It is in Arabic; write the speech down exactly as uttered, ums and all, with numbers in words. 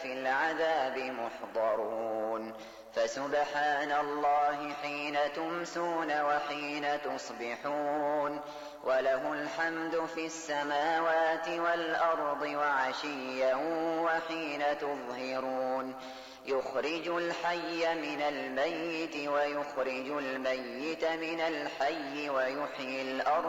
في العذاب محضرون فسبحان الله حين تمسون وحين تصبحون وله الحمد في السماوات والأرض وعشيا وحين تظهرون يخرج الحي من الميت ويخرج الميت من الحي ويحيي الأرض